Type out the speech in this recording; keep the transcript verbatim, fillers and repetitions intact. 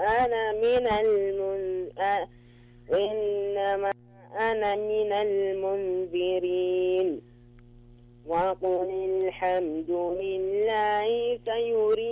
أنا من المن إنما أنا من المنذرين وقل الحمد لله سيريكم